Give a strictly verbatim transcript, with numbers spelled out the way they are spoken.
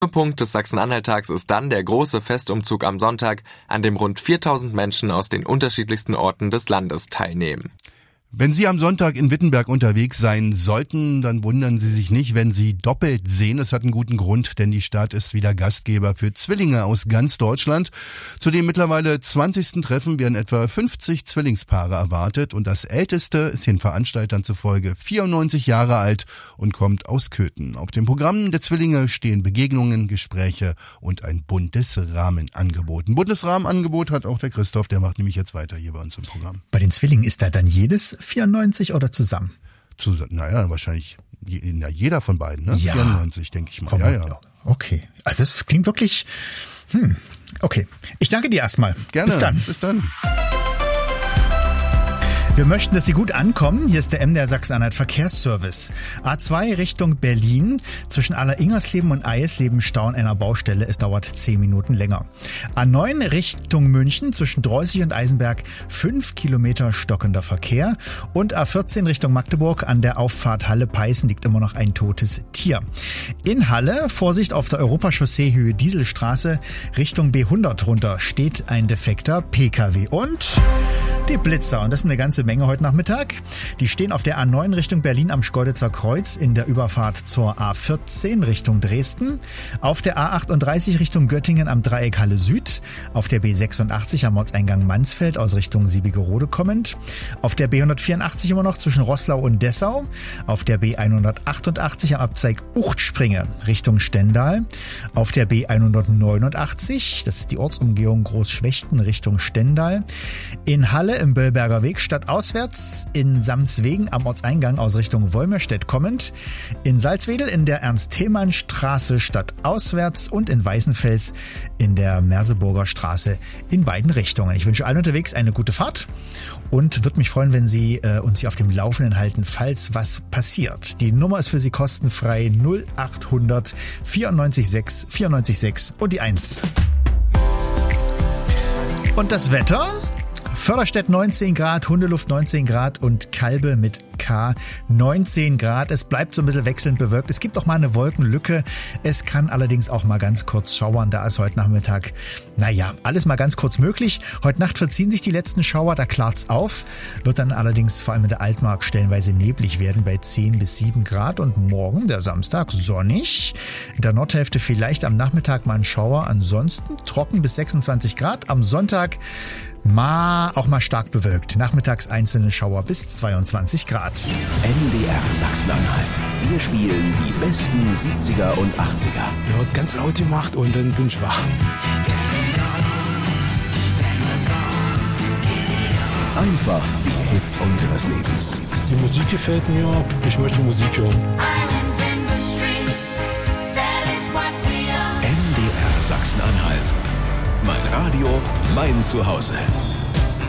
Punkt des Sachsen-Anhalt-Tags ist dann der große Festumzug am Sonntag, an dem rund viertausend Menschen aus den unterschiedlichsten Orten des Landes teilnehmen. Wenn Sie am Sonntag in Wittenberg unterwegs sein sollten, dann wundern Sie sich nicht, wenn Sie doppelt sehen. Es hat einen guten Grund, denn die Stadt ist wieder Gastgeber für Zwillinge aus ganz Deutschland. Zu dem mittlerweile zwanzigsten Treffen werden etwa fünfzig Zwillingspaare erwartet und das älteste ist den Veranstaltern zufolge vierundneunzig Jahre alt und kommt aus Köthen. Auf dem Programm der Zwillinge stehen Begegnungen, Gespräche und ein buntes Rahmenangebot. Ein buntes Rahmenangebot hat auch der Christoph, der macht nämlich jetzt weiter hier bei uns im Programm. Bei den Zwillingen ist da dann jedes vierundneunzig oder zusammen? Zu, naja, wahrscheinlich ja, jeder von beiden, ne? Ja. vierundneunzig, denke ich mal. Ja, ja. Okay, also es klingt wirklich, hm, okay. Ich danke dir erstmal. Gerne. Bis dann. Bis dann. Wir möchten, dass Sie gut ankommen. Hier ist der M D R Sachsen-Anhalt Verkehrsservice. A zwei Richtung Berlin. Zwischen Alleringersleben und Eiesleben Stau an einer Baustelle. Es dauert zehn Minuten länger. A neun Richtung München. Zwischen Dreußig und Eisenberg fünf Kilometer stockender Verkehr. Und A vierzehn Richtung Magdeburg. An der Auffahrt Halle-Peißen liegt immer noch ein totes Tier. In Halle, Vorsicht auf der Europachaussee Höhe Dieselstraße. Richtung B hundert runter steht ein defekter P K W. Und die Blitzer. Und das ist eine ganze Menge heute Nachmittag. Die stehen auf der A neun Richtung Berlin am Schkeuditzer Kreuz in der Überfahrt zur A vierzehn Richtung Dresden. Auf der A achtunddreißig Richtung Göttingen am Dreieck Halle Süd. Auf der B sechsundachtzig am Ortseingang Mansfeld aus Richtung Siebigerode kommend. Auf der B hundertvierundachtzig immer noch zwischen Roßlau und Dessau. Auf der B hundertachtundachtzig am Abzweig Uchtspringe Richtung Stendal. Auf der B hundertneunundachtzig, das ist die Ortsumgehung Großschwechten Richtung Stendal. In Halle im Böllberger Weg stadtauswärts, in Samswegen am Ortseingang aus Richtung Wolmerstedt kommend, in Salzwedel in der Ernst-Thälmann-Straße stadtauswärts und in Weißenfels in der Merseburger Straße in beiden Richtungen. Ich wünsche allen unterwegs eine gute Fahrt und würde mich freuen, wenn Sie äh, uns hier auf dem Laufenden halten, falls was passiert. Die Nummer ist für Sie kostenfrei null achthundert vierundneunzig sechs vierundneunzig sechs und die eins. Und das Wetter? Förderstedt neunzehn Grad, Hundeluft neunzehn Grad und Kalbe mit K neunzehn Grad. Es bleibt so ein bisschen wechselnd bewölkt. Es gibt auch mal eine Wolkenlücke. Es kann allerdings auch mal ganz kurz schauern. Da ist heute Nachmittag, naja, alles mal ganz kurz möglich. Heute Nacht verziehen sich die letzten Schauer, da klart's auf. Wird dann allerdings vor allem in der Altmark stellenweise neblig werden bei zehn bis sieben Grad. Und morgen, der Samstag, sonnig. In der Nordhälfte vielleicht am Nachmittag mal ein Schauer. Ansonsten trocken bis sechsundzwanzig Grad. Am Sonntag mal auch mal stark bewölkt. Nachmittags einzelne Schauer bis zweiundzwanzig Grad. M D R Sachsen-Anhalt. Wir spielen die besten siebziger und achtziger. Ja, hat ganz laut gemacht und dann bin ich wach. Einfach die Hits unseres Lebens. Die Musik gefällt mir. Ich möchte Musik hören. M D R Sachsen-Anhalt. Mein Radio, mein Zuhause.